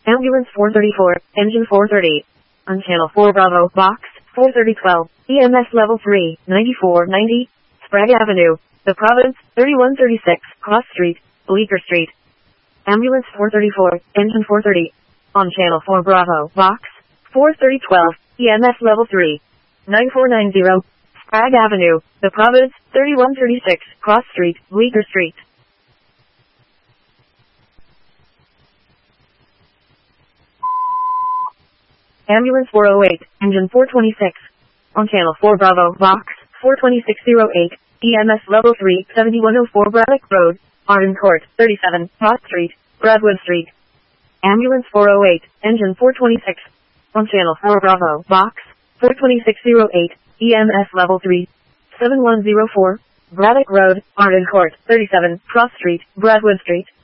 Ambulance 434, engine 430. On channel 4 Bravo, box 43012, EMS level 3, 9490, Sprague Avenue, The Province, 3136, Cross Street, Bleecker Street. Ambulance 434, engine 430. On channel 4 Bravo, box 43012, EMS level 3, 9490, Sprague Avenue, The Province, 3136, Cross Street, Bleecker Street. Ambulance 408, engine 426. On channel 4 Bravo, box 42608, EMS level 3, 7104 Braddock Road, Arden Court, 37, Cross Street, Bradwood Street. Ambulance 408, engine 426. On channel 4 Bravo, box 42608, EMS level 3, 7104, Braddock Road, Arden Court, 37, Cross Street, Bradwood Street.